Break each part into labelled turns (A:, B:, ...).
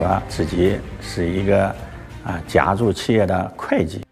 A: 我自己是一个家族企业的会计。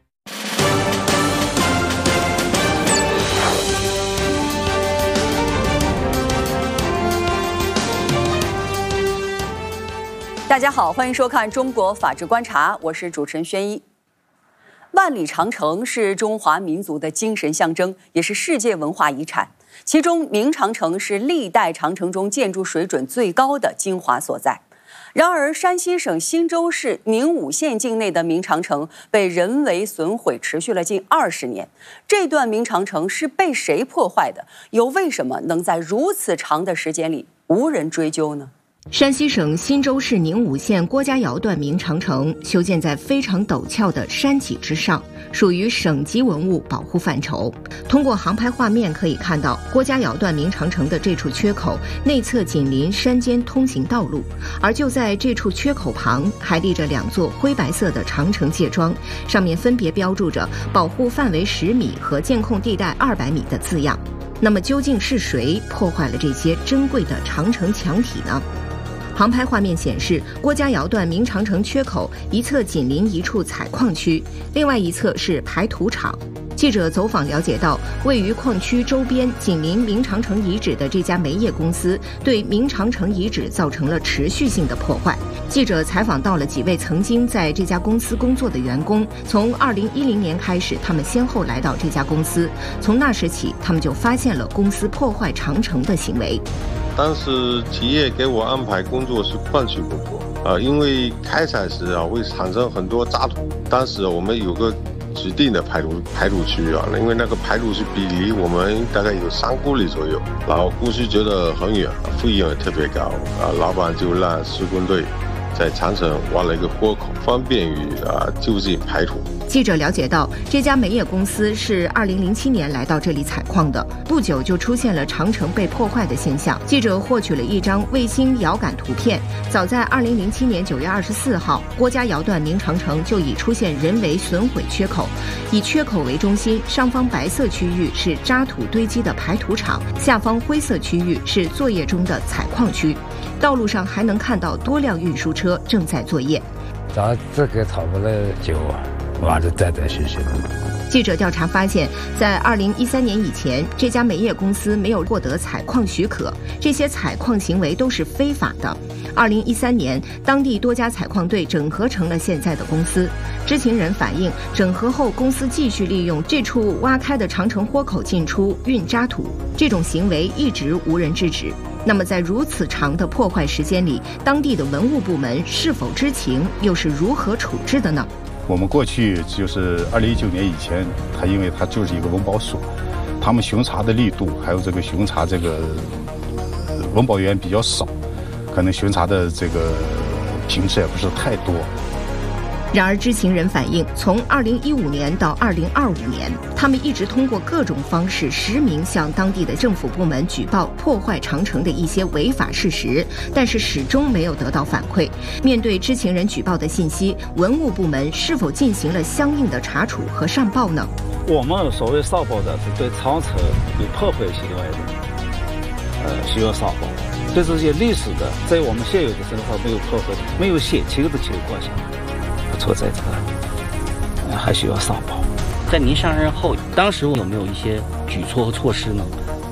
B: 大家好，欢迎收看《中国法治观察》，我是主持人宣一。万里长城是中华民族的精神象征，也是世界文化遗产。其中，明长城是历代长城中建筑水准最高的精华所在。然而，山西省忻州市宁武县境内的明长城被人为损毁，持续了近20年。这段明长城是被谁破坏的？又为什么能在如此长的时间里无人追究呢？
C: 山西省忻州市宁武县郭家窑段明长城修建在非常陡峭的山脊之上，属于省级文物保护范畴。通过航拍画面可以看到，郭家窑段明长城的这处缺口内侧紧邻山间通行道路，而就在这处缺口旁还立着2座灰白色的长城界桩，上面分别标注着保护范围10米和监控地带200米的字样。那么究竟是谁破坏了这些珍贵的长城墙体呢？航拍画面显示，郭家窑段明长城缺口一侧紧邻一处采矿区，另外一侧是排土场。记者走访了解到，位于矿区周边紧邻明长城遗址的这家煤业公司对明长城遗址造成了持续性的破坏。记者采访到了几位曾经在这家公司工作的员工，从2010年开始，他们先后来到这家公司，从那时起，他们就发现了公司破坏长城的行为。
D: 当时企业给我安排工作是矿区工作，因为开采时会产生很多渣土，当时我们有个指定的排土区因为那个排土区比离我们大概有3公里左右，然后公司觉得很远，费用也特别高，老板就让施工队在长城挖了一个豁口，方便于就近排土。
C: 记者了解到，这家煤业公司是2007年来到这里采矿的，不久就出现了长城被破坏的现象。记者获取了一张卫星遥感图片，早在2007年9月24号，郭家窑段明长城就已出现人为损毁缺口，以缺口为中心，上方白色区域是渣土堆积的排土场，下方灰色区域是作业中的采矿区。道路上还能看到多辆运输车正在作业。
E: 咱这个差不多就往这断续续。
C: 记者调查发现，在2013年以前，这家煤业公司没有获得采矿许可，这些采矿行为都是非法的。2013年，当地多家采矿队整合成了现在的公司。知情人反映，整合后公司继续利用这处挖开的长城豁口进出运渣土，这种行为一直无人制止。那么在如此长的破坏时间里，当地的文物部门是否知情，又是如何处置的呢？
F: 我们过去就是2019年以前，因为它就是一个文保所，他们巡查的力度还有这个巡查这个文保员比较少，可能巡查的这个频次也不是太多。
C: 然而，知情人反映，从2015年到2025年，他们一直通过各种方式实名向当地的政府部门举报破坏长城的一些违法事实，但是始终没有得到反馈。面对知情人举报的信息，文物部门是否进行了相应的查处和上报呢？
E: 我们所谓上报的是对长城有破坏行为的，需要上报。对这些历史的，在我们现有的政策没有破坏、没有险情的情况下，不存在这个，还需要上报。
G: 在您上任后，当时有没有一些举措和措施呢？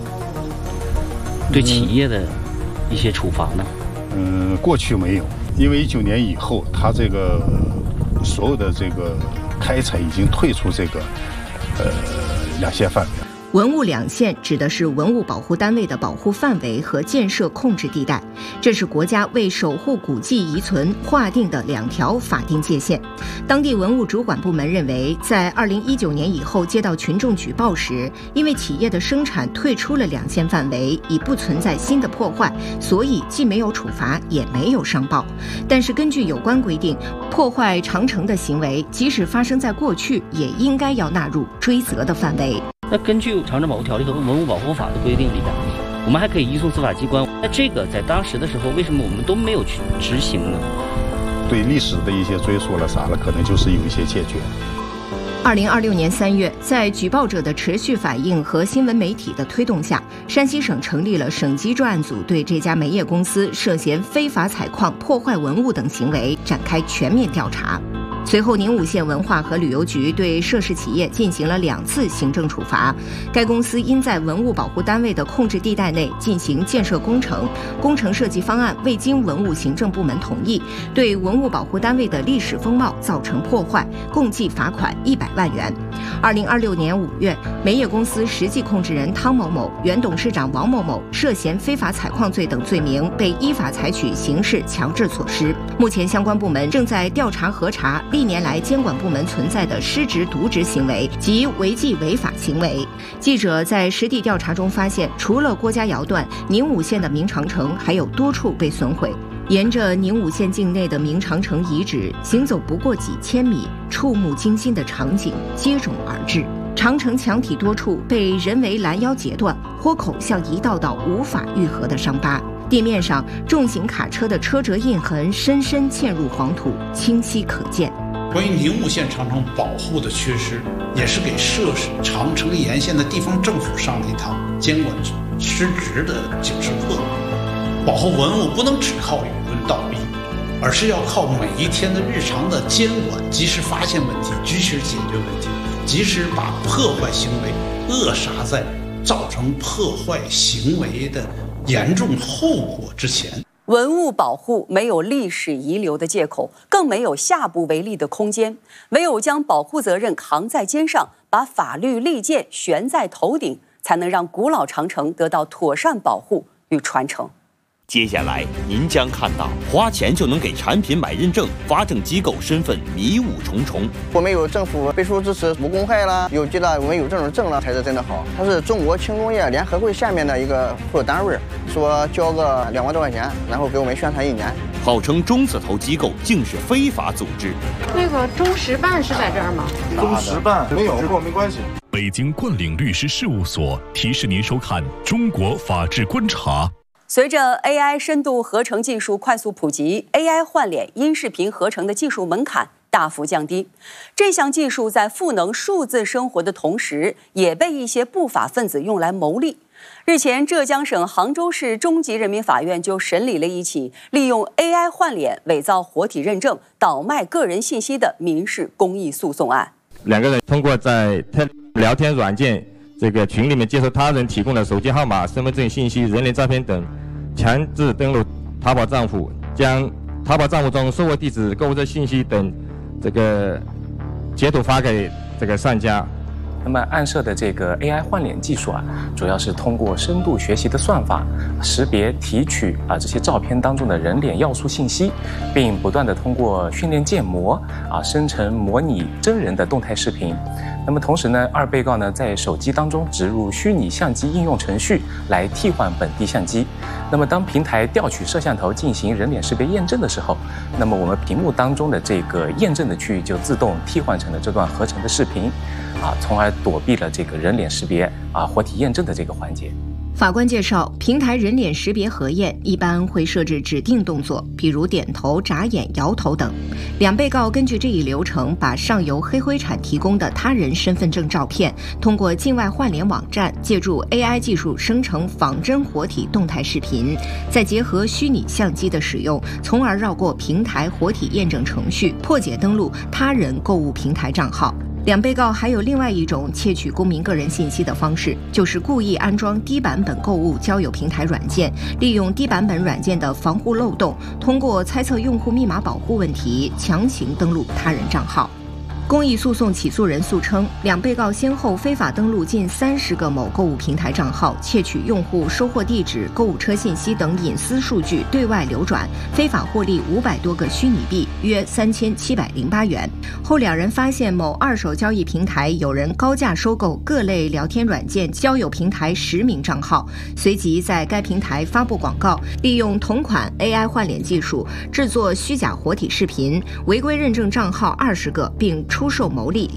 G: 对企业的一些处罚呢？
F: 过去没有，因为19年以后，它这个所有的这个开采已经退出这个2线范围。
C: 文物2线指的是文物保护单位的保护范围和建设控制地带，这是国家为守护古迹遗存划定的2条法定界限。当地文物主管部门认为，在2019年以后接到群众举报时，因为企业的生产退出了2线范围，已不存在新的破坏，所以既没有处罚，也没有上报。但是根据有关规定，破坏长城的行为，即使发生在过去，也应该要纳入追责的范围。
G: 那根据《长城保护条例》和《文物保护法》的规定里边，我们还可以移送司法机关。那这个在当时的时候，为什么我们都没有去执行呢？
F: 对历史的一些追溯了啥了，可能就是有一些解决。
C: 2026年3月，在举报者的持续反映和新闻媒体的推动下，山西省成立了省级专案组，对这家煤业公司涉嫌非法采矿、破坏文物等行为展开全面调查。随后，宁武县文化和旅游局对涉事企业进行了2次行政处罚。该公司因在文物保护单位的控制地带内进行建设工程，工程设计方案未经文物行政部门同意，对文物保护单位的历史风貌造成破坏，共计罚款100万元。2026年5月，煤业公司实际控制人汤某某、原董事长王某某涉嫌非法采矿罪等罪名，被依法采取刑事强制措施。目前，相关部门正在调查核查历年来监管部门存在的失职渎职行为及违纪违法行为。记者在实地调查中发现，除了郭家窑段，宁武县的明长城还有多处被损毁。沿着宁武县境内的明长城遗址行走不过几千米，触目惊心的场景接踵而至。长城墙体多处被人为拦腰截断，豁口像一道道无法愈合的伤疤。地面上重型卡车的车辙印痕深深嵌入黄土，清晰可见。
H: 关于宁武县长城保护的缺失，也是给涉长城沿线的地方政府上了一堂监管失职的警示课。保护文物不能只靠语文道义，而是要靠每一天的日常的监管，及时发现问题，及时解决问题，及时把破坏行为扼杀在造成破坏行为的严重后果之前。
B: 文物保护没有历史遗留的借口，更没有下不为例的空间。唯有将保护责任扛在肩上，把法律利剑悬在头顶，才能让古老长城得到妥善保护与传承。
I: 接下来您将看到花钱就能给产品买认证，发证机构身份迷雾重重。
J: 我们有政府背书支持，无公害了，有机了，我们有这种证了，才是真的好。它是中国轻工业联合会下面的一个附属单位，说交个2万多块钱，然后给我们宣传1年。
I: 号称中字头机构竟是非法组织。
K: 那个中石办是在这儿吗？
L: 中石办没有，跟我没关系。
M: 北京冠岭律师事务所提示您收看《中国法治观察》。
B: 随着 AI 深度合成技术快速普及 ，AI 换脸音视频合成的技术门槛大幅降低。这项技术在赋能数字生活的同时，也被一些不法分子用来牟利。日前，浙江省杭州市中级人民法院就审理了一起利用 AI 换脸伪造活体认证、倒卖个人信息的民事公益诉讼案。
N: 2个人通过在聊天软件这个群里面接受他人提供的手机号码、身份证信息、人脸照片等，强制登录淘宝账户，将淘宝账户中收货地址、购物车信息等这个截图发给这个商家。
O: 那么暗设的这个 AI 换脸技术啊，主要是通过深度学习的算法，识别提取这些照片当中的人脸要素信息，并不断的通过训练建模生成模拟真人的动态视频。那么同时呢，2被告呢在手机当中植入虚拟相机应用程序来替换本地相机。那么当平台调取摄像头进行人脸识别验证的时候，那么我们屏幕当中的这个验证的区域就自动替换成了这段合成的视频，从而躲避了这个人脸识别活体验证的这个环节。
C: 法官介绍，平台人脸识别核验一般会设置指定动作，比如点头、眨眼、摇头等。2被告根据这一流程，把上游黑灰产提供的他人身份证照片，通过境外换脸网站，借助 AI 技术生成仿真活体动态视频，再结合虚拟相机的使用，从而绕过平台活体验证程序，破解登录他人购物平台账号。2被告还有另外一种窃取公民个人信息的方式，就是故意安装低版本购物交友平台软件，利用低版本软件的防护漏洞，通过猜测用户密码保护问题，强行登录他人账号。公益诉讼起诉人诉称，2被告先后非法登录近30个某购物平台账号，窃取用户收货地址、购物车信息等隐私数据对外流转，非法获利500多个虚拟币，约3708元。后2人发现某二手交易平台有人高价收购各类聊天软件交友平台10名账号，随即在该平台发布广告，利用同款 AI 换脸技术制作虚假活体视频，违规认证账号20个，并出售牟利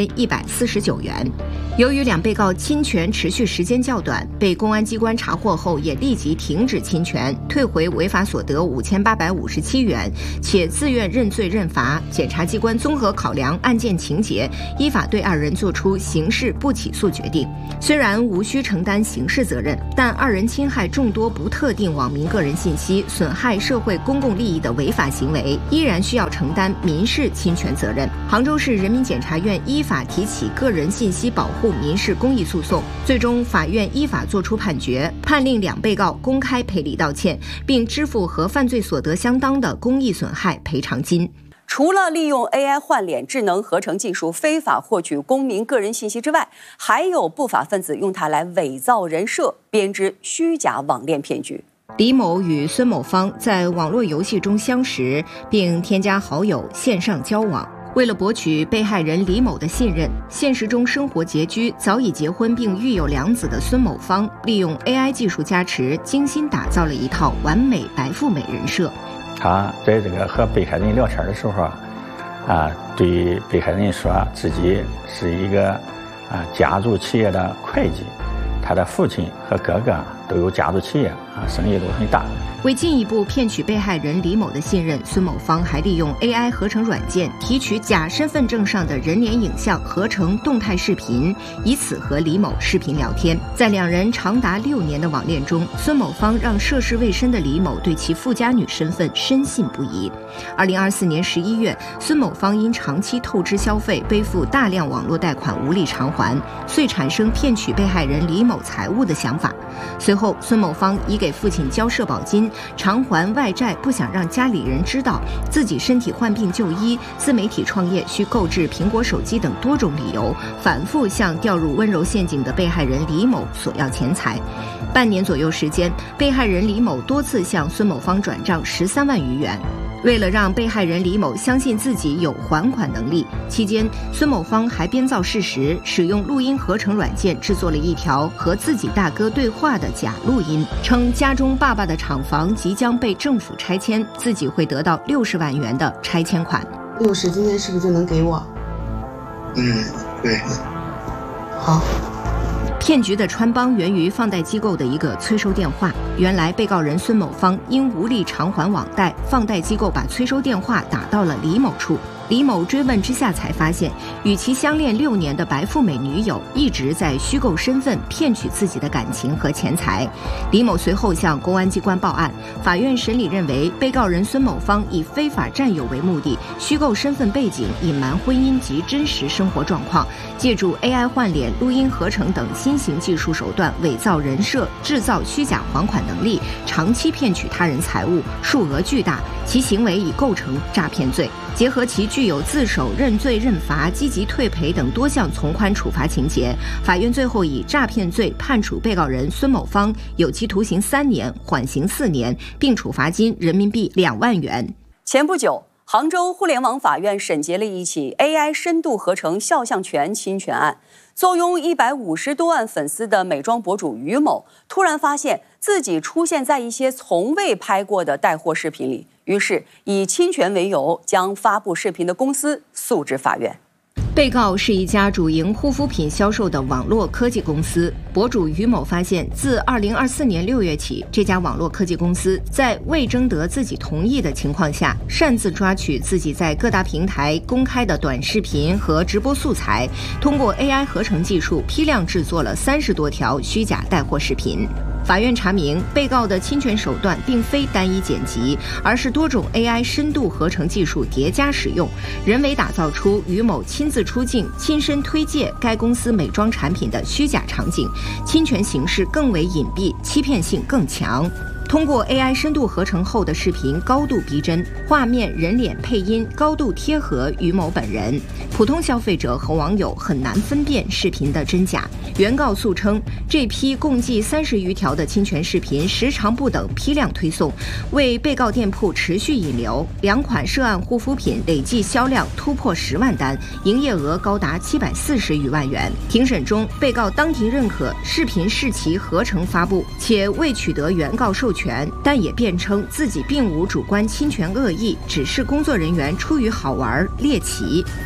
C: 2149元。由于两被告侵权持续时间较短，被公安机关查获后也立即停止侵权，退回违法所得5857元，且自愿认罪认罚。检察机关综合考量案件情节，依法对二人作出刑事不起诉决定。虽然无需承担刑事责任，但二人侵害众多不特定网民个人信息，损害社会公共利益的违法行为，依然需要承担民事侵权责任。杭州市人民检察院依法提起个人信息保护民事公益诉讼，最终法院依法作出判决，判令两被告公开赔礼道歉，并支付和犯罪所得相当的公益损害赔偿金。
B: 除了利用 AI 换脸智能合成技术非法获取公民个人信息之外，还有不法分子用它来伪造人设，编织虚假网恋骗局。
C: 李某与孙某芳在网络游戏中相识，并添加好友线上交往。为了博取被害人李某的信任，现实中生活拮据、早已结婚并育有2子的孙某芳，利用 AI 技术加持，精心打造了一套完美白富美人设。
A: 他在这个和被害人聊天的时候对被害人说自己是一个家族企业的会计，他的父亲和哥哥都有家族企业生意都很大。
C: 为进一步骗取被害人李某的信任，孙某芳还利用 AI 合成软件提取假身份证上的人脸影像，合成动态视频，以此和李某视频聊天。在两人长达6年的网恋中，孙某芳让涉世未深的李某对其富家女身份深信不疑。2024年11月，孙某芳因长期透支消费，背负大量网络贷款无力偿还，遂产生骗取被害人李某财物的想法。随后，孙某芳已给父亲交社保金，偿还外债，不想让家里人知道自己身体患病就医，自媒体创业需购置苹果手机等多种理由，反复向掉入温柔陷阱的被害人李某索要钱财。半年左右时间，被害人李某多次向孙某芳转账13万余元。为了让被害人李某相信自己有还款能力，期间孙某芳还编造事实，使用录音合成软件制作了一条和自己大哥对话的假录音，称家中爸爸的厂房即将被政府拆迁，自己会得到60万元的拆迁款。
K: 60今天是不是就能给我？
L: 对。
K: 好。
C: 骗局的穿帮源于放贷机构的一个催收电话。原来被告人孙某芳因无力偿还网贷，放贷机构把催收电话打到了李某处。李某追问之下才发现，与其相恋6年的白富美女友一直在虚构身份骗取自己的感情和钱财。李某随后向公安机关报案，法院审理认为，被告人孙某芳以非法占有为目的，虚构身份背景，隐瞒婚姻及真实生活状况，借助 AI 换脸、录音合成等新型技术手段伪造人设，制造虚假还款能力，长期骗取他人财物，数额巨大，其行为已构成诈骗罪。结合其具有自首、认罪认罚、积极退赔等多项从宽处罚情节，法院最后以诈骗罪判处被告人孙某芳有期徒刑3年，缓刑4年，并处罚金人民币2万元。
B: 前不久，杭州互联网法院审结了一起 AI 深度合成肖像权侵权案。坐拥150多万粉丝的美妆博主于某，突然发现自己出现在一些从未拍过的带货视频里，于是以侵权为由，将发布视频的公司诉至法院。
C: 被告是一家主营护肤品销售的网络科技公司。博主于某发现，自2024年6月起，这家网络科技公司在未征得自己同意的情况下，擅自抓取自己在各大平台公开的短视频和直播素材，通过 AI 合成技术批量制作了30多条虚假带货视频。法院查明，被告的侵权手段并非单一剪辑，而是多种 AI 深度合成技术叠加使用，人为打造出于某亲自出镜、亲身推介该公司美妆产品的虚假场景，侵权形式更为隐蔽，欺骗性更强。通过 AI 深度合成后的视频高度逼真，画面、人脸、配音高度贴合于某本人，普通消费者和网友很难分辨视频的真假。原告诉称，这批共计30余条的侵权视频时长不等，批量推送，为被告店铺持续引流，2款涉案护肤品累计销量突破10万单，营业额高达740余万元。庭审中，被告当庭认可视频是其合成发布，且未取得原告授权，但也辩称自己并无主观侵权恶意，只是工作人员出于好玩猎奇。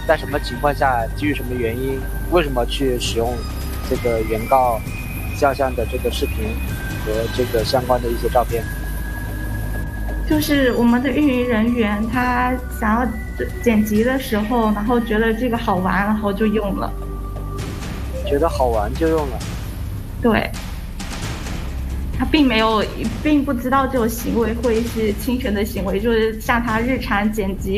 P: 在什么情况下，基于什么原因，为什么去使用这个原告肖像的这个视频和这个相关的一些照片。
Q: 就是我们的运营人员他想要剪辑的时候，然后觉得这个好玩，然后就用了。
P: 觉得好玩就用了。
Q: 对。他并不知道这种行为会是侵权的行为，就是像他日常剪辑